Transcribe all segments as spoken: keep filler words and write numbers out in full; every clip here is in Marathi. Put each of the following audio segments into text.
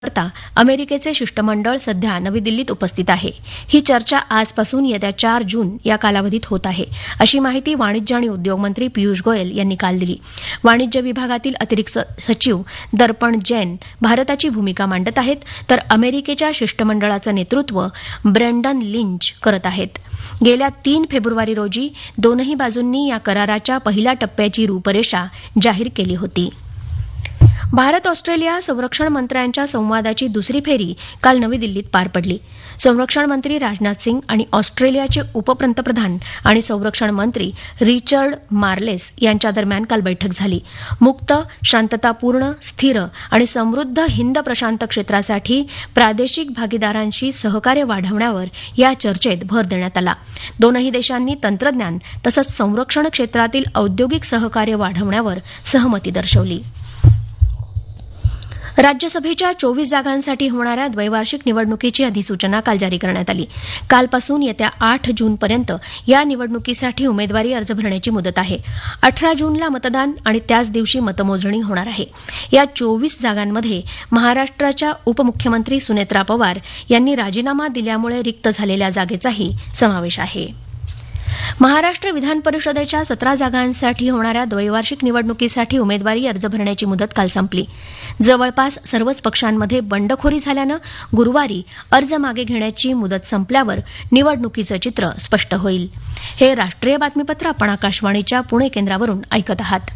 करता अमेरिकेचे शिष्टमंडळ सध्या नवी दिल्लीत उपस्थित आहे. ही चर्चा आजपासून येत्या चार जून या कालावधीत होत आहे, अशी माहिती वाणिज्य आणि उद्योग मंत्री पियुष गोयल यांनी काल दिली. वाणिज्य विभागातील अतिरिक्त सचिव दर्पण जैन भारताची भूमिका मांडत आहेत, तर अमेरिकेच्या शिष्टमंडळाचं नेतृत्व ब्रेंडन लिंच करत आहेत. गेल्या तीन फेब्रुवारी रोजी दोनही बाजूंनी या कराराच्या पहिल्या टप्प्याची रूपरेषा जाहीर केली होती. भारत ऑस्ट्रेलिया संरक्षण मंत्र्यांच्या संवादाची दुसरी फेरी काल नवी दिल्लीत पार पडली. संरक्षण मंत्री राजनाथ सिंग आणि ऑस्ट्रेलियाचे उपपंतप्रधान आणि संरक्षण मंत्री रिचर्ड मार्लेस यांच्या दरम्यान काल बैठक झाली. मुक्त, शांततापूर्ण, स्थिर आणि समृद्ध हिंद प्रशांत क्षेत्रासाठी प्रादेशिक भागीदारांशी सहकार्य वाढवण्यावर या चर्चेत भर देण्यात आला. दोनही देशांनी तंत्रज्ञान तसंच संरक्षण क्षेत्रातील औद्योगिक सहकार्य वाढवण्यावर सहमती दर्शवली. राज्यसभेच्या चोवीस जागांसाठी होणाऱ्या द्वैवार्षिक निवडणुकीची अधिसूचना काल जारी करण्यात आली. कालपासून येत्या आठ जूनपर्यंत या निवडणुकीसाठी उमेदवारी अर्ज भरण्याची मुदत आहे. अठरा जूनला मतदान आणि त्याच दिवशी मतमोजणी होणार आहे. या चोवीस जागांमध्ये महाराष्ट्राच्या उपमुख्यमंत्री सुनेत्रा पवार यांनी राजीनामा दिल्यामुळे रिक्त झालेल्या जागेचाही समावेश आहे. महाराष्ट्र विधान परिषदेच्या सतरा जागांसाठी होणाऱ्या द्वैवार्षिक निवडणुकीसाठी उमेदवारी अर्ज भरण्याची मुदत काल संपली. जवळपास सर्वच पक्षांमध्ये बंडखोरी झाल्यानं गुरुवारी अर्ज मागे घेण्याची मुदत संपल्यावर निवडणुकीचं चित्र स्पष्ट होईल. हे राष्ट्रीय बातमीपत्र आपण आकाशवाणीच्या पुणे केंद्रावरून ऐकत आहात.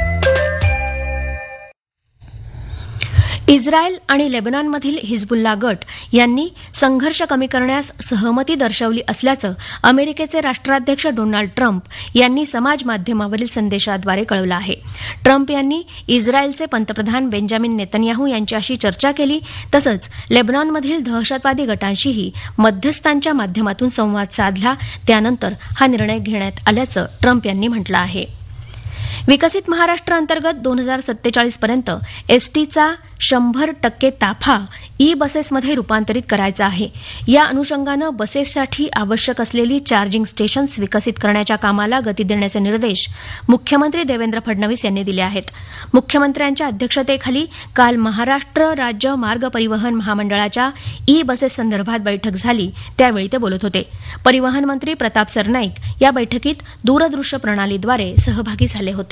इस्रायल आणि लेबनॉनमधील हिजबुल्ला गट यांनी संघर्ष कमी करण्यास सहमती दर्शवली असल्याचं अमेरिकेचे राष्ट्राध्यक्ष डोनाल्ड ट्रम्प यांनी समाज माध्यमावरील संदेशाद्वारे कळवलं आहे. ट्रम्प यांनी इस्रायलचे पंतप्रधान बेंजामिन नेतन्याहू यांच्याशी चर्चा केली, तसंच लेबनॉनमधील दहशतवादी गटांशीही मध्यस्थांच्या माध्यमातून संवाद साधला. त्यानंतर हा निर्णय घेण्यात आल्याचं ट्रम्प यांनी म्हटलं आहे. विकसित महाराष्ट्र अंतर्गत दोन हजार सत्तेचाळीस पर्यंत एसटीचा शंभर टक्के ताफा ई बसेसमध्ये रूपांतरित करायचा आहे. या अनुषंगानं बसेससाठी आवश्यक असलेली चार्जिंग स्टेशन्स विकसित करण्याच्या कामाला गती देण्याचे निर्देश मुख्यमंत्री देवेंद्र फडणवीस यांनी दिले आहेत. मुख्यमंत्र्यांच्या अध्यक्षतेखाली काल महाराष्ट्र राज्य मार्ग परिवहन महामंडळाच्या ई बसेस संदर्भात बैठक झाली, त्यावेळी ते बोलत होते. परिवहन मंत्री प्रताप सरनाईक या बैठकीत दूरदृश्य प्रणालीद्वारे सहभागी झाले होते.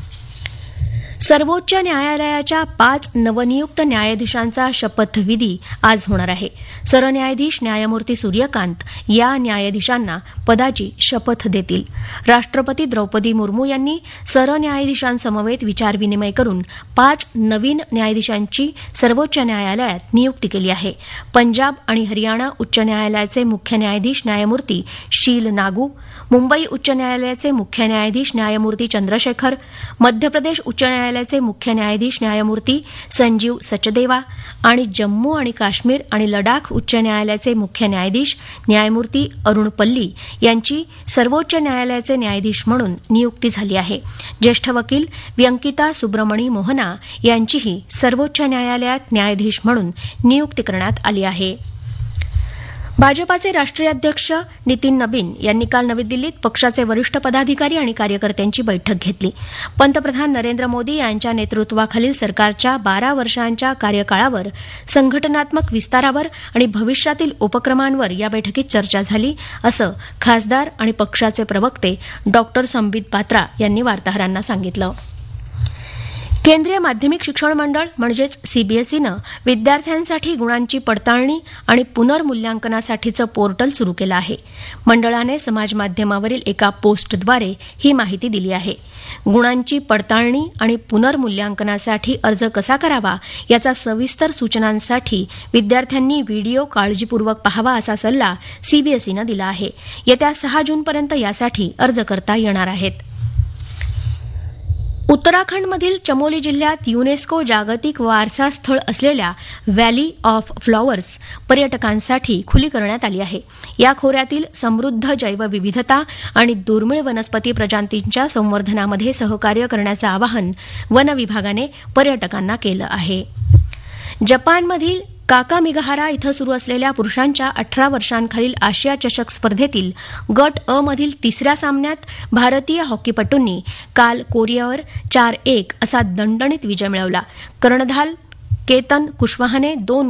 सर्वोच्च न्यायालयाच्या पाच नवनियुक्त न्यायाधीशांचा शपथविधी आज होणार आहे. सरन्यायाधीश न्यायमूर्ती सूर्यकांत या न्यायाधीशांना पदाची शपथ देतील. राष्ट्रपती द्रौपदी मुर्मू यांनी सरन्यायाधीशांसमवेत विचारविनिमय करून पाच नवीन न्यायाधीशांची सर्वोच्च न्यायालयात नियुक्ती केली आहे. पंजाब आणि हरियाणा उच्च न्यायालयाचे मुख्य न्यायाधीश न्यायमूर्ती शील नागू, मुंबई उच्च न्यायालयाचे मुख्य न्यायाधीश न्यायमूर्ती चंद्रशेखर, मध्य प्रदेश उच्च न्यायालयाचे मुख्य न्यायाधीश न्यायमूर्ती संजीव सचदेवा आणि जम्मू आणि काश्मीर आणि लडाख उच्च न्यायालयाचे मुख्य न्यायाधीश न्यायमूर्ती अरुण पल्ली यांची सर्वोच्च न्यायालयाचे न्यायाधीश म्हणून नियुक्ती झाली आहे. ज्येष्ठ वकील व्यंकिता सुब्रमणी मोहना यांचीही सर्वोच्च न्यायालयात न्यायाधीश म्हणून नियुक्ती करण्यात आली आहे. भाजपाचे राष्ट्रीय अध्यक्ष नितीन नबीन यांनी काल नवी दिल्लीत पक्षाचे वरिष्ठ पदाधिकारी आणि कार्यकर्त्यांची बैठक घेतली. पंतप्रधान नरेंद्र मोदी यांच्या नेतृत्वाखालील सरकारच्या बारा वर्षांच्या कार्यकाळावर, संघटनात्मक विस्तारावर आणि भविष्यातील उपक्रमांवर या बैठकीत चर्चा झाली, असं खासदार आणि पक्षाचे प्रवक्ते डॉ संबित पात्रा यांनी वार्ताहरांना सांगितलं. केंद्रीय माध्यमिक शिक्षण मंडळ म्हणजेच सीबीएसईनं विद्यार्थ्यांसाठी गुणांची पडताळणी आणि पुनर्मूल्यांकनासाठीचं पोर्टल सुरू केलं आहे. मंडळाने समाजमाध्यमावरील एका पोस्टद्वारे ही माहिती दिली आहे. गुणांची पडताळणी आणि पुनर्मूल्यांकनासाठी अर्ज कसा करावा याचा सविस्तर सूचनांसाठी विद्यार्थ्यांनी व्हिडिओ काळजीपूर्वक पाहावा, असा सल्ला सीबीएसईनं दिला आहे. येत्या सहा जूनपर्यंत यासाठी अर्ज करता येणार आहेत. उत्तराखंडमधील चमोली जिल्ह्यात युनेस्को जागतिक वारसा स्थळ असलेल्या व्हॅली ऑफ फ्लॉवर्स पर्यटकांसाठी खुली करण्यात आली आहे. या खोऱ्यातील समृद्ध जैवविविधता आणि दुर्मिळ वनस्पती प्रजातींच्या संवर्धनामध्ये सहकार्य करण्याचं आवाहन वन विभागाने पर्यटकांना केलं आहे. जपानमधील काकामिगाहारा इथं सुरू असलेल्या पुरुषांच्या अठरा वर्षांखालील आशिया चषक स्पर्धेतील गट अ मधील तिसऱ्या सामन्यात भारतीय हॉकीपटूंनी काल कोरियावर चार एक असा दणदणीत विजय मिळवला. कर्णधार केतन कुशवाहने दोन